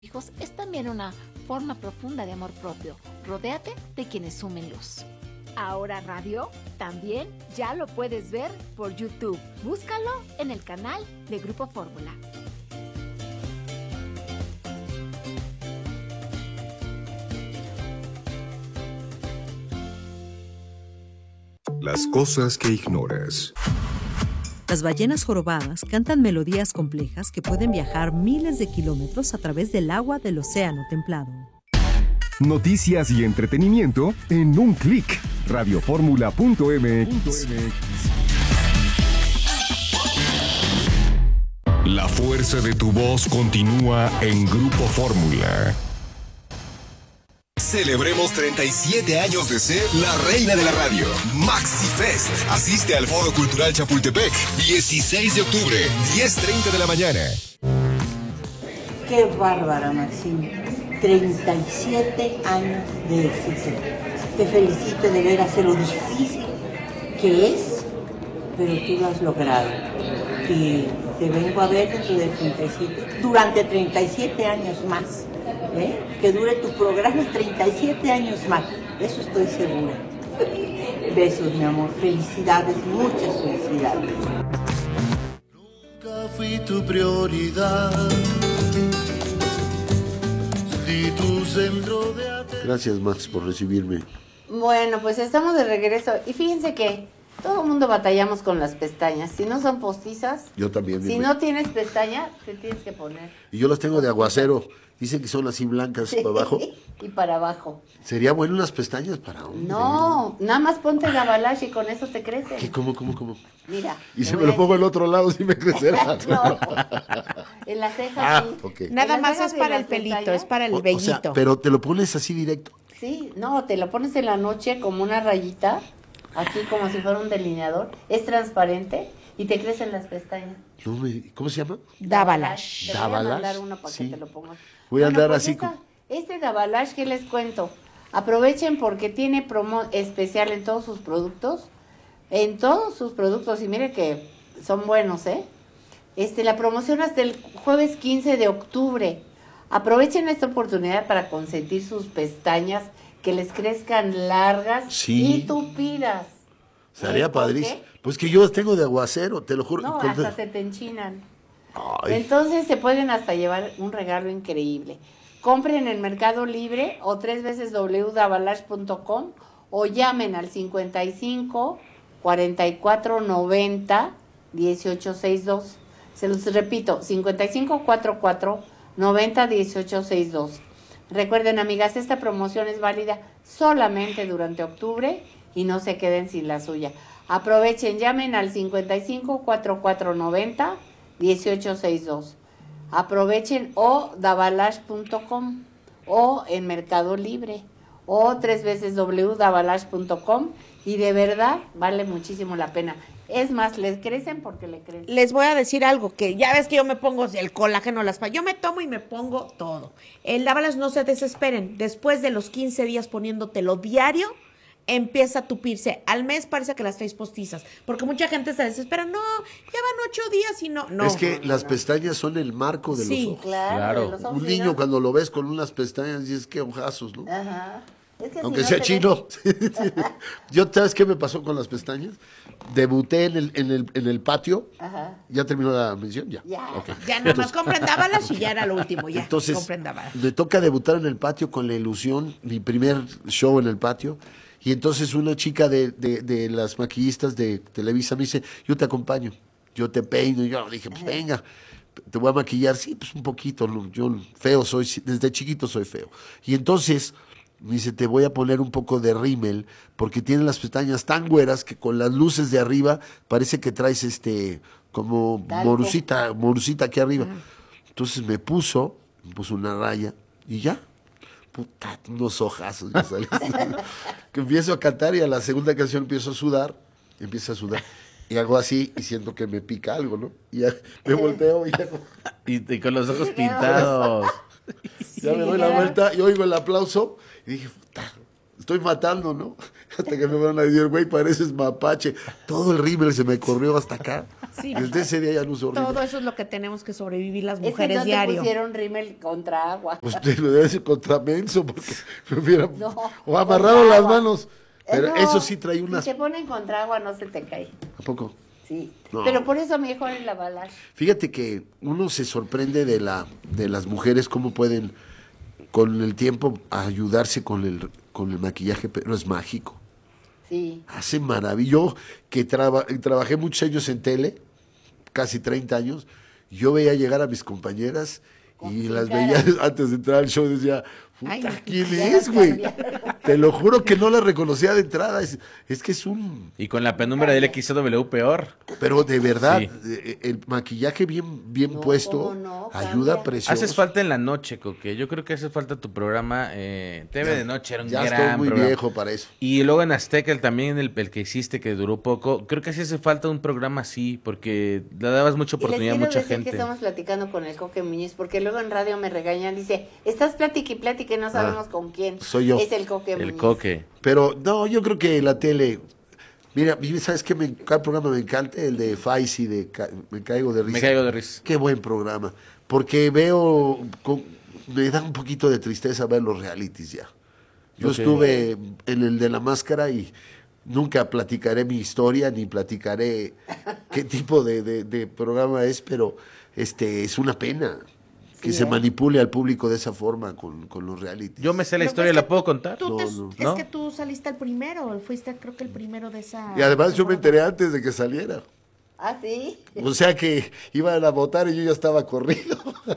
hijos es también una forma profunda de amor propio. Rodéate de quienes sumen luz. Ahora Radio también ya lo puedes ver por YouTube. Búscalo en el canal de Grupo Fórmula. Las cosas que ignoras. Las ballenas jorobadas cantan melodías complejas que pueden viajar miles de kilómetros a través del agua del océano templado. Noticias y entretenimiento en un clic. Radioformula.mx. La fuerza de tu voz continúa en Grupo Fórmula. Celebremos 37 años de ser la reina de la radio. Maxi Fest. Asiste al Foro Cultural Chapultepec. 16 de octubre, 10:30 de la mañana. Qué bárbara, Maxine. 37 años de éxito. Te felicito de veras de lo difícil que es, pero tú lo has logrado. Y te vengo a ver durante 37 años más. Que dure tu programa 37 años más, eso estoy segura. Besos, mi amor, felicidades, muchas felicidades. Nunca fui tu prioridad. Si tu centro de atención. Gracias, Max, por recibirme. Bueno, pues estamos de regreso y fíjense que todo el mundo batallamos con las pestañas. Si no son postizas, Yo también. si no tienes pestaña, te tienes que poner. Y yo las tengo de aguacero. Dicen que son así blancas, sí, para abajo. Y para abajo. Sería bueno unas pestañas para hombre. No, nada más ponte Dabalash y con eso te crecen. ¿Qué? ¿Cómo? Mira. Y si me lo pongo al otro lado, sí me crecerá. No. En las cejas sí. Okay. Nada más es para el pelito, es para el vellito. O sea, pero te lo pones así directo. Sí, no, te lo pones en la noche como una rayita, aquí como si fuera un delineador. Es transparente y te crecen las pestañas. No, ¿cómo se llama? Dabalash. Te voy a mandar uno para que te lo pongas. Voy a andar pues así. Este Dabalash, ¿qué les cuento? Aprovechen porque tiene promo especial en todos sus productos. En todos sus productos. Y mire que son buenos, ¿eh? La promoción hasta el jueves 15 de octubre. Aprovechen esta oportunidad para consentir sus pestañas, que les crezcan largas y tupidas. Sería padrísimo. Pues que yo las tengo de aguacero, te lo juro. No, hasta se te enchinan. Ay. Entonces se pueden hasta llevar un regalo increíble. Compren en Mercado Libre o 3x www.dabalash.com o llamen al 55 44 90 1862. Se los repito, 55 44 90 1862. Recuerden, amigas, esta promoción es válida solamente durante octubre y no se queden sin la suya. Aprovechen, llamen al 55 44 90 1862. Aprovechen o dabalash.com o en Mercado Libre o 3x www.dabalash.com y de verdad vale muchísimo la pena. Es más, les crecen porque le crecen. Les voy a decir algo, que ya ves que yo me pongo el colágeno, yo me tomo y me pongo todo. El Dabalash, no se desesperen, después de los 15 días poniéndotelo diario, empieza a tupirse. Al mes parece que las traes postizas, porque mucha gente se desespera. No, ya van 8 días y no. Es que las pestañas son el marco de los ojos. Claro. De los ojos, un niño cuando lo ves con unas pestañas dices que ojazos, ¿no? Ajá. Es que aunque si sea no chino. Yo, ¿sabes qué me pasó con las pestañas? Debuté en el patio. Ajá. ¿Ya terminó la mención? Ya. Okay. Ya nada más compren Dabalash y ya era lo último. Ya. Entonces, compren Dabalash. me toca debutar en el patio con La Ilusión, mi primer show en el patio. Y entonces una chica de las maquillistas de Televisa me dice, yo te acompaño, yo te peino. Y yo dije, pues venga, te voy a maquillar. Sí, pues un poquito, yo feo soy, desde chiquito soy feo. Y entonces me dice, te voy a poner un poco de rímel, porque tiene las pestañas tan güeras que con las luces de arriba parece que traes como morucita aquí arriba. Entonces me puso una raya y ya. Puta, unos ojazos. Que empiezo a cantar y a la segunda canción empiezo a sudar. Y hago así y siento que me pica algo, ¿no? Y ya me volteo y hago... Y con los ojos pintados. Ya me doy la vuelta y oigo el aplauso y dije, puta, estoy matando, ¿no? Hasta que me van a decir, güey, pareces mapache. Todo el rímel se me corrió hasta acá. Sí, Desde ese día ya no uso rímel. todo eso es lo que tenemos que sobrevivir las Es que mujeres no te diario. pusieron rímel contra agua. Pues te lo debe decir contra menso, porque me hubiera... No, o amarraron contra las agua. manos. Pero No, eso sí trae unas... Si te ponen contra agua no se te cae. ¿A poco? Sí. No. Pero por eso mejor el lavalar. Fíjate que uno se sorprende de las mujeres cómo pueden con el tiempo ayudarse con el maquillaje, pero es mágico. Sí. Hace maravilloso. Que trabajé muchos años en tele, casi 30 años. Yo veía llegar a mis compañeras y las veía antes de entrar al show, decía, puta, Ay, ¿quién ya es, las güey? cambiaron. Te lo juro que no la reconocía de entrada. Es que es un... Y con la penumbra del XW peor. Pero de verdad, Sí. el maquillaje bien No, puesto ¿cómo no? ayuda Cambia. precioso. Haces falta en la noche, Coque. Yo creo que hace falta tu programa. TV de noche era un Ya gran estoy muy programa. viejo para eso. Y luego en Azteca también el que hiciste que duró poco. Creo que sí hace falta un programa así porque le dabas mucha Y les oportunidad a quiero mucha decir gente. que estamos platicando con el Coque Muñiz, porque luego en radio me regañan, dice, estás platique y platique, no sabemos con quién. soy yo. Es el Coque El Muñiz. Coque. Pero no, yo creo que la tele... Mira, ¿sabes qué? Cada programa me encanta, el de Faisy, Me Caigo de Risa. Me caigo de risa. Qué buen programa. Porque me da un poquito de tristeza ver los realities ya. Yo Ok. estuve en el de La Máscara y nunca platicaré mi historia, ni platicaré qué tipo de programa es, pero es una pena que Sí, se manipule al público de esa forma con los realities. Yo me sé la Pero historia, pues ¿la que puedo contar? Tú te- No. Es ¿No? que tú saliste el primero, fuiste creo que el primero de esa... Y además yo me temporada. enteré antes de que saliera. Ah, sí. O sea que iban a votar y yo ya estaba corrido.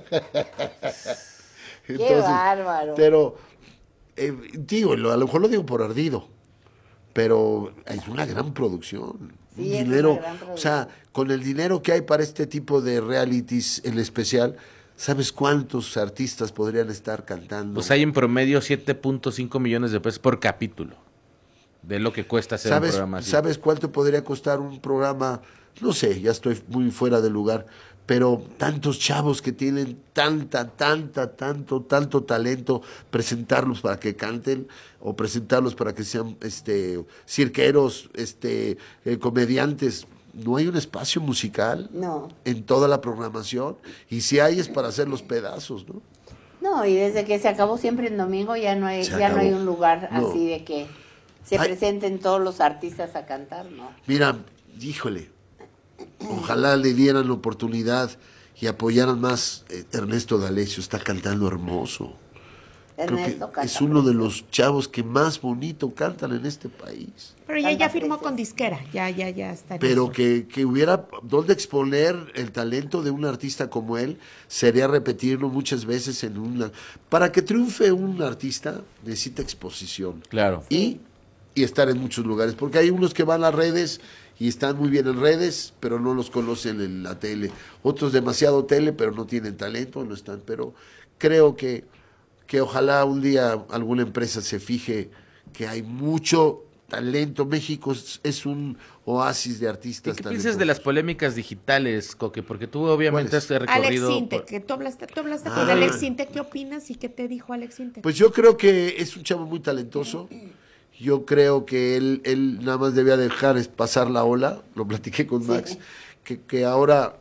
Qué bárbaro. Pero, digo, a lo mejor lo digo por ardido, pero es una gran producción. Sí, Un es una dinero, gran o sea, con el dinero que hay para este tipo de realities en especial, ¿sabes cuántos artistas podrían estar cantando? Pues hay en promedio 7.5 millones de pesos por capítulo. De lo que cuesta hacer un programa así. ¿Sabes cuánto podría costar un programa? No sé, ya estoy muy fuera de lugar, pero tantos chavos que tienen tanto talento, presentarlos para que canten o presentarlos para que sean cirqueros, comediantes. No hay un espacio musical No. en toda la programación, y si hay es para hacer los pedazos, ¿no? No, y desde que se acabó siempre en domingo ya no hay, Se ya no hay acabó. un lugar No. así de que se Ay. presenten todos los artistas a cantar, ¿no? Mira, híjole, ojalá le dieran la oportunidad y apoyaran más. Ernesto D'Alessio está cantando hermoso. Creo que Ernesto canta es uno de precioso. los chavos que más bonito cantan en este país. Pero ya Canta firmó precioso. con disquera, ya está en Pero eso. que hubiera donde exponer el talento de un artista como él, sería repetirlo muchas veces en una... Para que triunfe un artista, necesita exposición. Claro. Y estar en muchos lugares, porque hay unos que van a redes y están muy bien en redes, pero no los conocen en la tele. Otros demasiado tele, pero no tienen talento, no están. Pero creo que ojalá un día alguna empresa se fije que hay mucho talento. México es un oasis de ¿Y artistas qué talentosos. piensas de las polémicas digitales, Coque? Porque tú obviamente has recorrido... Alex Intec, por- que tú hablaste con Ah. Alex Intec, ¿qué opinas y qué te dijo Alex Intec? Pues yo creo que es un chavo muy talentoso. Yo creo que él nada más debía dejar pasar la ola. Lo platiqué con Max. Que ahora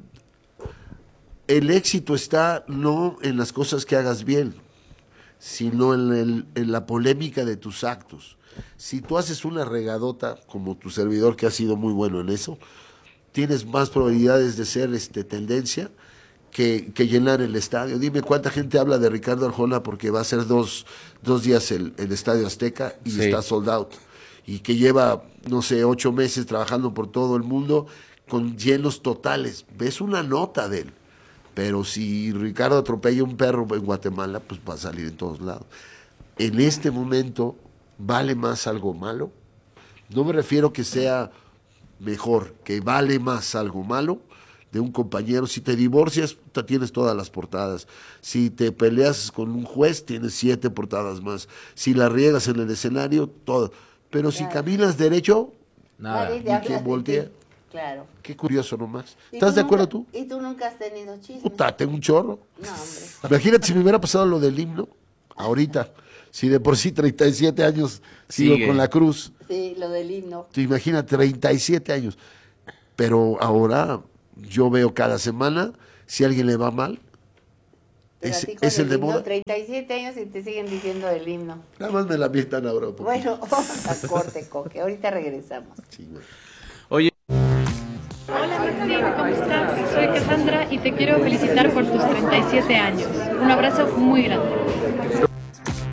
el éxito está no en las cosas que hagas bien, sino en la polémica de tus actos. Si tú haces una regadota, como tu servidor, que ha sido muy bueno en eso, tienes más probabilidades de ser tendencia que llenar el estadio. Dime cuánta gente habla de Ricardo Arjona porque va a ser dos días el Estadio Azteca y Sí. está sold out. Y que lleva, no sé, 8 meses trabajando por todo el mundo con llenos totales. Ves una nota de él. Pero si Ricardo atropella un perro en Guatemala, pues va a salir en todos lados. En este momento, ¿vale más algo malo? No me refiero que sea mejor, que vale más algo malo de un compañero. Si te divorcias, tienes todas las portadas. Si te peleas con un juez, tienes 7 portadas más. Si la riegas en el escenario, todo. Pero si caminas derecho, Nada. Nadie te y habla que de voltea. ti. Claro. Qué curioso nomás. ¿Y ¿Estás de acuerdo nunca- tú? Y tú nunca has tenido chisme. Puta, tengo un chorro. No, hombre. Imagínate si me hubiera pasado lo del himno, ahorita. Si de por sí 37 años sigo Sigue. con la cruz. Sí, lo del himno. Tú imagina, 37 años. Pero ahora yo veo cada semana, si a alguien le va mal, es el de himno, moda. 37 años y te siguen diciendo el himno. Nada más me la avientan ahora. Un poquito. Bueno, vamos a corte, Coque. Ahorita regresamos. Sí, güey. Oye, Hola Maxine, ¿cómo estás? Soy Cassandra y te quiero felicitar por tus 37 años. Un abrazo muy grande.